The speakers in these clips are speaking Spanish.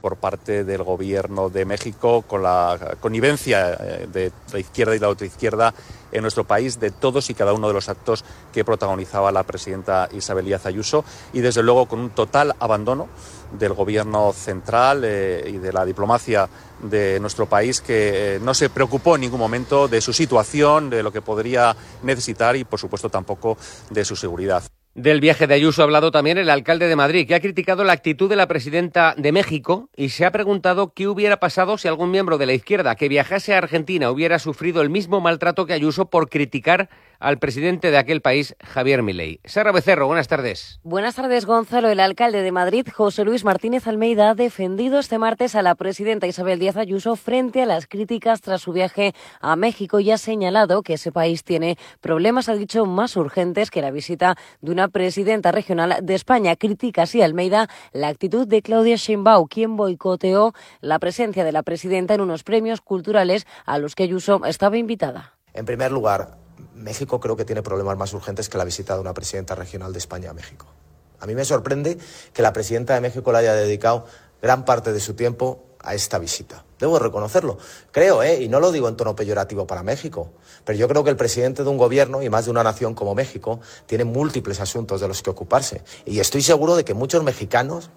por parte del Gobierno de México, con la connivencia de la izquierda y la ultraizquierda en nuestro país, de todos y cada uno de los actos que protagonizaba la presidenta Isabel Díaz Ayuso, y desde luego con un total abandono del Gobierno central y de la diplomacia de nuestro país, que no se preocupó en ningún momento de su situación, de lo que podría necesitar y, por supuesto, tampoco de su seguridad. Del viaje de Ayuso ha hablado también el alcalde de Madrid, que ha criticado la actitud de la presidenta de México y se ha preguntado qué hubiera pasado si algún miembro de la izquierda que viajase a Argentina hubiera sufrido el mismo maltrato que Ayuso por criticar al presidente de aquel país, Javier Milei. Sara Becerro, buenas tardes. Buenas tardes, Gonzalo. El alcalde de Madrid, José Luis Martínez Almeida, ha defendido este martes a la presidenta Isabel Díaz Ayuso frente a las críticas tras su viaje a México y ha señalado que ese país tiene problemas, ha dicho, más urgentes que la visita de una presidenta regional de España. Critica así Almeida la actitud de Claudia Sheinbaum, quien boicoteó la presencia de la presidenta en unos premios culturales a los que Ayuso estaba invitada. En primer lugar, México creo que tiene problemas más urgentes que la visita de una presidenta regional de España a México. A mí me sorprende que la presidenta de México le haya dedicado gran parte de su tiempo a esta visita. Debo reconocerlo. Creo, y no lo digo en tono peyorativo para México, pero yo creo que el presidente de un gobierno y más de una nación como México tiene múltiples asuntos de los que ocuparse. Y estoy seguro de que muchos mexicanos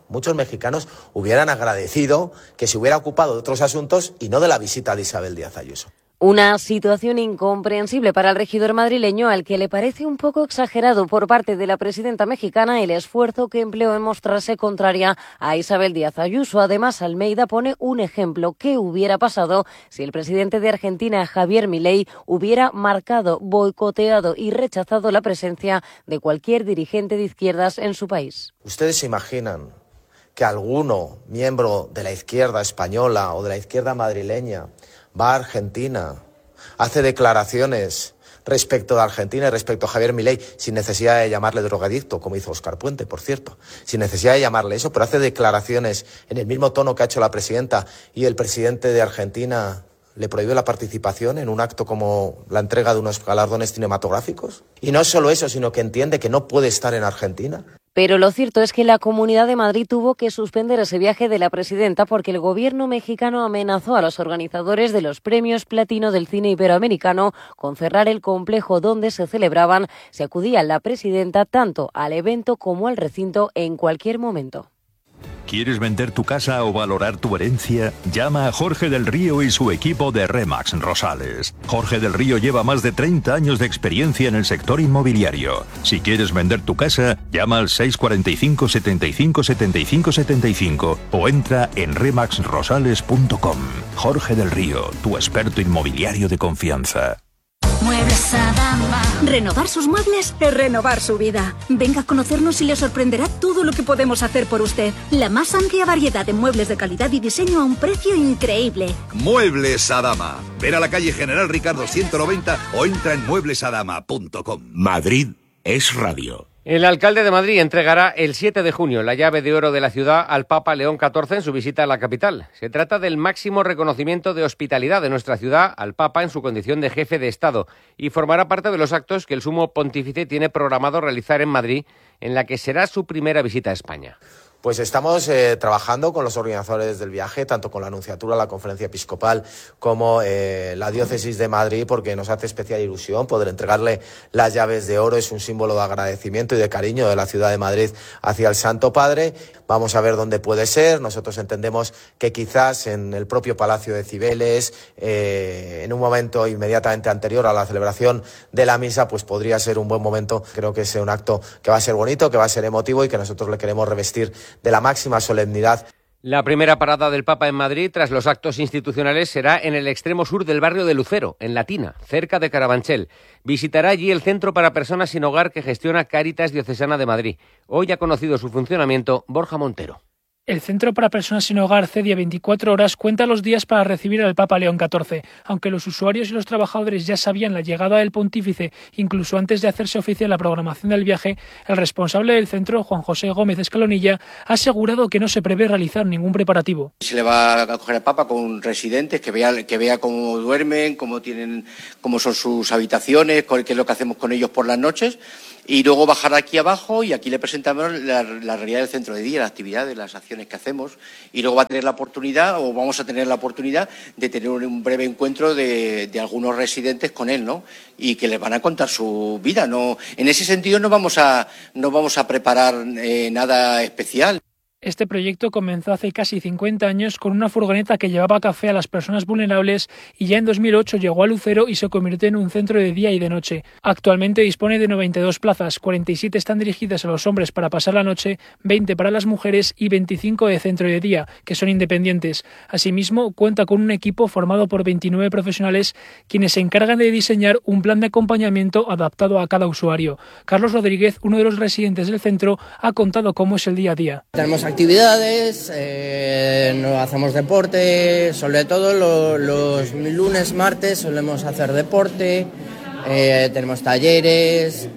hubieran agradecido que se hubiera ocupado de otros asuntos y no de la visita de Isabel Díaz Ayuso. Una situación incomprensible para el regidor madrileño, al que le parece un poco exagerado por parte de la presidenta mexicana el esfuerzo que empleó en mostrarse contraria a Isabel Díaz Ayuso. Además, Almeida pone un ejemplo. ¿Qué hubiera pasado si el presidente de Argentina, Javier Milei, hubiera marcado, boicoteado y rechazado la presencia de cualquier dirigente de izquierdas en su país? ¿Ustedes se imaginan que alguno, miembro de la izquierda española o de la izquierda madrileña, va a Argentina, hace declaraciones respecto de Argentina y respecto a Javier Milei, sin necesidad de llamarle drogadicto, como hizo Óscar Puente, por cierto, sin necesidad de llamarle eso, pero hace declaraciones en el mismo tono que ha hecho la presidenta, y el presidente de Argentina le prohíbe la participación en un acto como la entrega de unos galardones cinematográficos? Y no solo eso, sino que entiende que no puede estar en Argentina. Pero lo cierto es que la Comunidad de Madrid tuvo que suspender ese viaje de la presidenta porque el gobierno mexicano amenazó a los organizadores de los premios Platino del cine iberoamericano con cerrar el complejo donde se celebraban si acudía la presidenta tanto al evento como al recinto en cualquier momento. ¿Quieres vender tu casa o valorar tu herencia? Llama a Jorge del Río y su equipo de RE/MAX Rosales. Jorge del Río lleva más de 30 años de experiencia en el sector inmobiliario. Si quieres vender tu casa, llama al 645 75 75 75 o entra en remaxrosales.com. Jorge del Río, tu experto inmobiliario de confianza. Muebles Adama. Renovar sus muebles es renovar su vida. Venga a conocernos y le sorprenderá todo lo que podemos hacer por usted. La más amplia variedad de muebles de calidad y diseño a un precio increíble. Muebles Adama. Ven a la calle General Ricardo 190 o entra en mueblesadama.com. Madrid es radio. El alcalde de Madrid entregará el 7 de junio la llave de oro de la ciudad al Papa León XIV en su visita a la capital. Se trata del máximo reconocimiento de hospitalidad de nuestra ciudad al Papa en su condición de jefe de Estado y formará parte de los actos que el Sumo Pontífice tiene programado realizar en Madrid, en la que será su primera visita a España. Pues estamos trabajando con los organizadores del viaje, tanto con la Nunciatura, la Conferencia Episcopal, como la Diócesis de Madrid, porque nos hace especial ilusión poder entregarle las llaves de oro. Es un símbolo de agradecimiento y de cariño de la ciudad de Madrid hacia el Santo Padre. Vamos a ver dónde puede ser. Nosotros entendemos que quizás en el propio Palacio de Cibeles, en un momento inmediatamente anterior a la celebración de la misa, pues podría ser un buen momento. Creo que es un acto que va a ser bonito, que va a ser emotivo y que nosotros le queremos revestir de la máxima solemnidad. La primera parada del Papa en Madrid, tras los actos institucionales, será en el extremo sur del barrio de Lucero, en Latina, cerca de Carabanchel. Visitará allí el centro para personas sin hogar que gestiona Cáritas Diocesana de Madrid. Hoy ha conocido su funcionamiento Borja Montero. El Centro para Personas Sin Hogar CEDIA 24 Horas cuenta los días para recibir al Papa León XIV. Aunque los usuarios y los trabajadores ya sabían la llegada del pontífice, incluso antes de hacerse oficial la programación del viaje, el responsable del centro, Juan José Gómez Escalonilla, ha asegurado que no se prevé realizar ningún preparativo. Se le va a acoger al Papa con residentes, que vea cómo duermen, cómo son sus habitaciones, qué es lo que hacemos con ellos por las noches. Y luego bajar aquí abajo y aquí le presentamos la realidad del centro de día, las actividades, las acciones que hacemos. Y luego va a tener la oportunidad, o vamos a tener la oportunidad de tener un breve encuentro de algunos residentes con él, ¿no? Y que les van a contar su vida. No, en ese sentido no vamos a preparar nada especial. Este proyecto comenzó hace casi 50 años con una furgoneta que llevaba café a las personas vulnerables y ya en 2008 llegó a Lucero y se convirtió en un centro de día y de noche. Actualmente dispone de 92 plazas, 47 están dirigidas a los hombres para pasar la noche, 20 para las mujeres y 25 de centro de día, que son independientes. Asimismo, cuenta con un equipo formado por 29 profesionales quienes se encargan de diseñar un plan de acompañamiento adaptado a cada usuario. Carlos Rodríguez, uno de los residentes del centro, ha contado cómo es el día a día. Tenemos actividades, hacemos deporte, sobre todo los lunes, martes solemos hacer deporte, tenemos talleres,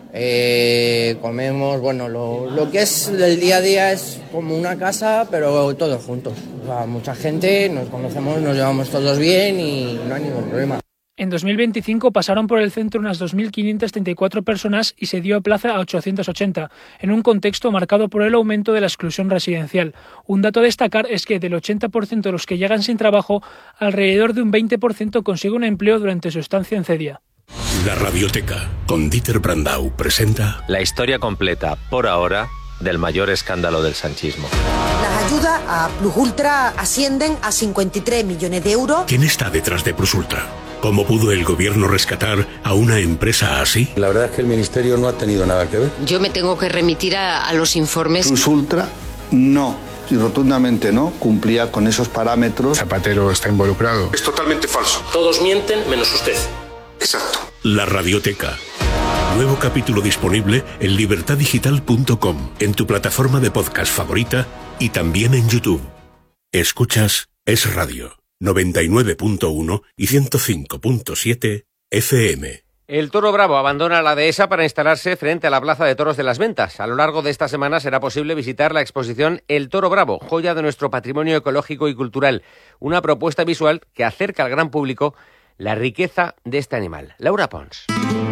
comemos, bueno, lo que es el día a día es como una casa, pero todos juntos. O sea, mucha gente, nos conocemos, nos llevamos todos bien y no hay ningún problema. En 2025 pasaron por el centro unas 2.534 personas y se dio plaza a 880, en un contexto marcado por el aumento de la exclusión residencial. Un dato a destacar es que del 80% de los que llegan sin trabajo, alrededor de un 20% consigue un empleo durante su estancia en Cedia. La Radioteca, con Dieter Brandau, presenta la historia completa, por ahora, del mayor escándalo del sanchismo. Las ayudas a Plus Ultra ascienden a 53 millones de euros. ¿Quién está detrás de Plus Ultra? ¿Cómo pudo el gobierno rescatar a una empresa así? La verdad es que el ministerio no ha tenido nada que ver. Yo me tengo que remitir a los informes. Plus Ultra no, y rotundamente no, cumplía con esos parámetros. Zapatero está involucrado. Es totalmente falso. Todos mienten menos usted. Exacto. La Radioteca. Nuevo capítulo disponible en libertadigital.com, en tu plataforma de podcast favorita y también en YouTube. Escuchas Es Radio. 99.1 y 105.7 FM. El Toro Bravo abandona la dehesa para instalarse frente a la Plaza de Toros de las Ventas. A lo largo de esta semana será posible visitar la exposición El Toro Bravo, joya de nuestro patrimonio ecológico y cultural. Una propuesta visual que acerca al gran público la riqueza de este animal. Laura Pons.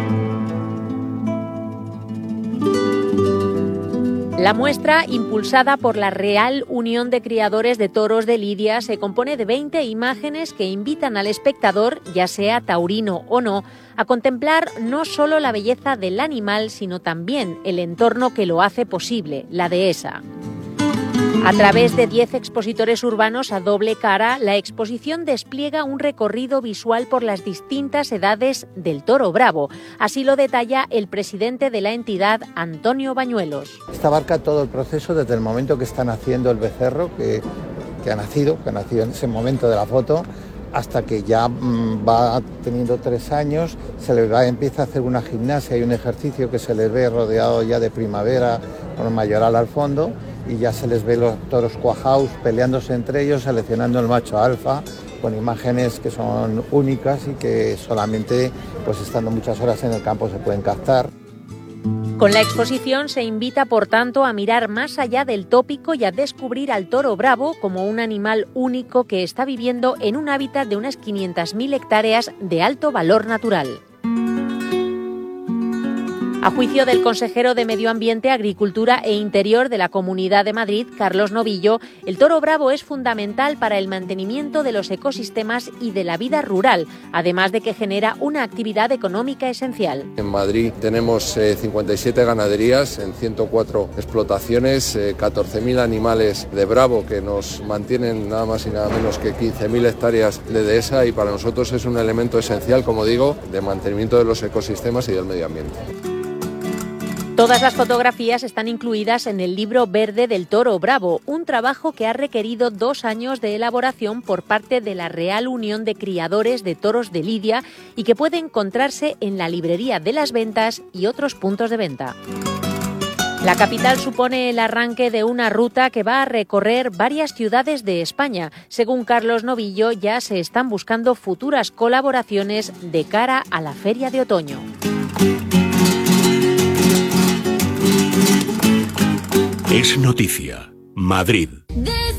La muestra, impulsada por la Real Unión de Criadores de Toros de Lidia, se compone de 20 imágenes que invitan al espectador, ya sea taurino o no, a contemplar no solo la belleza del animal, sino también el entorno que lo hace posible, la dehesa. A través de 10 expositores urbanos a doble cara, la exposición despliega un recorrido visual por las distintas edades del Toro Bravo. Así lo detalla el presidente de la entidad, Antonio Bañuelos. Esta abarca todo el proceso desde el momento que está naciendo el becerro, que ha nacido en ese momento de la foto, hasta que ya va teniendo 3 años, empieza a hacer una gimnasia y un ejercicio que se les ve rodeado ya de primavera, con el mayoral al fondo, y ya se les ve los toros cuajaos peleándose entre ellos, seleccionando el macho alfa, con imágenes que son únicas y que solamente, pues estando muchas horas en el campo, se pueden captar. Con la exposición se invita, por tanto, a mirar más allá del tópico y a descubrir al toro bravo como un animal único que está viviendo en un hábitat de unas 500.000 hectáreas de alto valor natural. A juicio del consejero de Medio Ambiente, Agricultura e Interior de la Comunidad de Madrid, Carlos Novillo, el toro bravo es fundamental para el mantenimiento de los ecosistemas y de la vida rural, además de que genera una actividad económica esencial. En Madrid tenemos 57 ganaderías en 104 explotaciones, 14.000 animales de bravo que nos mantienen nada más y nada menos que 15.000 hectáreas de dehesa, y para nosotros es un elemento esencial, como digo, de mantenimiento de los ecosistemas y del medio ambiente. Todas las fotografías están incluidas en el libro verde del Toro Bravo, un trabajo que ha requerido 2 años de elaboración por parte de la Real Unión de Criadores de Toros de Lidia y que puede encontrarse en la librería de Las Ventas y otros puntos de venta. La capital supone el arranque de una ruta que va a recorrer varias ciudades de España. Según Carlos Novillo, ya se están buscando futuras colaboraciones de cara a la Feria de Otoño. Es noticia. Madrid.